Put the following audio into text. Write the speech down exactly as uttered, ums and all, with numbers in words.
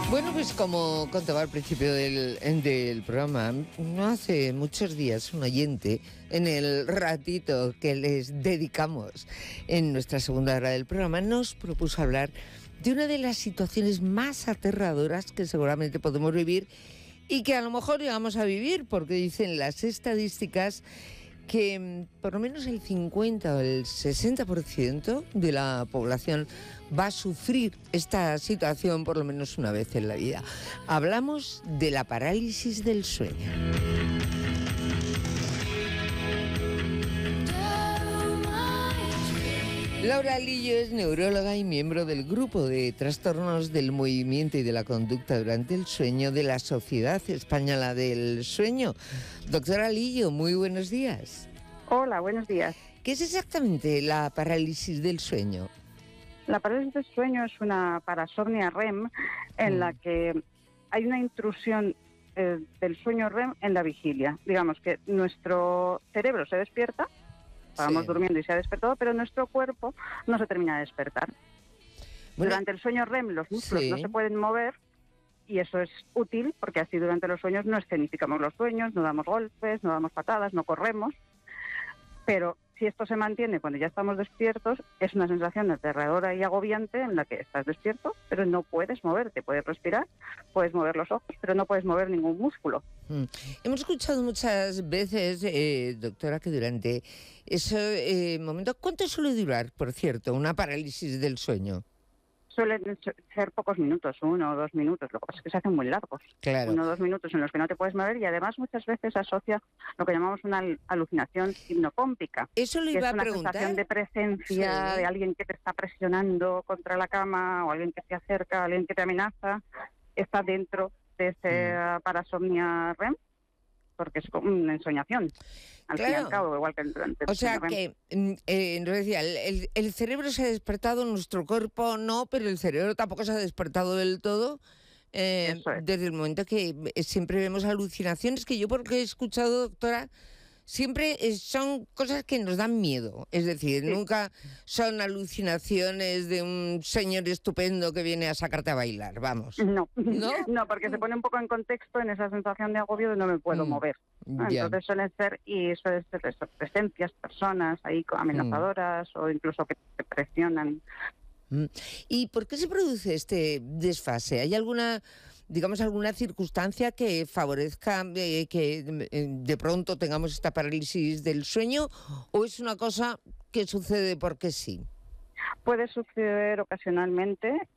Bueno, pues como contaba al principio del, del programa, no hace muchos días un oyente, en el ratito que les dedicamos en nuestra segunda hora del programa, nos propuso hablar de una de las situaciones más aterradoras que seguramente podemos vivir y que a lo mejor llegamos a vivir, porque dicen las estadísticas que por lo menos el cincuenta o el sesenta por ciento de la población va a sufrir esta situación por lo menos una vez en la vida. Hablamos de la parálisis del sueño. Laura Lillo es neuróloga y miembro del grupo de trastornos del movimiento y de la conducta durante el sueño de la Sociedad Española del Sueño. Doctora Lillo, muy buenos días. Hola, buenos días. ¿Qué es exactamente la parálisis del sueño? La parálisis del sueño es una parasomnia R E M en mm. la que hay una intrusión eh, del sueño R E M en la vigilia. Digamos que nuestro cerebro se despierta, estábamos sí. durmiendo y se ha despertado, pero nuestro cuerpo no se termina de despertar. Bueno, durante el sueño R E M los músculos sí. no se pueden mover y eso es útil porque así durante los sueños no escenificamos los sueños, no damos golpes, no damos patadas, no corremos. Pero si esto se mantiene cuando ya estamos despiertos, es una sensación aterradora y agobiante en la que estás despierto, pero no puedes moverte. Puedes respirar, puedes mover los ojos, pero no puedes mover ningún músculo. Mm. Hemos escuchado muchas veces, eh, doctora, que durante ese eh, momento... ¿Cuánto suele durar, por cierto, una parálisis del sueño? Suelen ser pocos minutos, uno o dos minutos, lo que pasa es que se hacen muy largos. Claro. Uno o dos minutos en los que no te puedes mover y además muchas veces asocia lo que llamamos una alucinación hipnocómpica. Eso lo iba a preguntar. Es una sensación de presencia, sí. de alguien que te está presionando contra la cama o alguien que se acerca, alguien que te amenaza, está dentro de esa mm. parasomnia R E M, porque es como una ensoñación. Al claro. fin y al cabo, igual que durante el O sea R E M. que, eh, nos decía, el, el cerebro se ha despertado, nuestro cuerpo no, pero el cerebro tampoco se ha despertado del todo. Eh, Eso es. Desde el momento que siempre vemos alucinaciones, que yo porque he escuchado, doctora, siempre son cosas que nos dan miedo. Es decir, sí. nunca son alucinaciones de un señor estupendo que viene a sacarte a bailar, vamos. No, no, no porque se pone un poco en contexto en esa sensación de agobio de no me puedo mm. mover. ¿no? Entonces suelen ser, y suelen ser eso, presencias, personas ahí amenazadoras mm. o incluso que te presionan. Mm. ¿Y por qué se produce este desfase? ¿Hay alguna... digamos, alguna circunstancia que favorezca eh, que eh, de pronto tengamos esta parálisis del sueño, o es una cosa que sucede porque sí? Puede suceder ocasionalmente